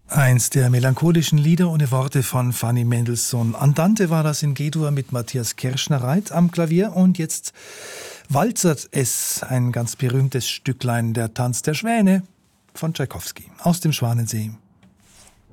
Eins der melancholischen Lieder ohne Worte von Fanny Mendelssohn. Andante war das in G-Dur mit Matthias Kirschner-Reit am Klavier und jetzt walzert es, ein ganz berühmtes Stücklein, der Tanz der Schwäne von Tschaikowski aus dem Schwanensee.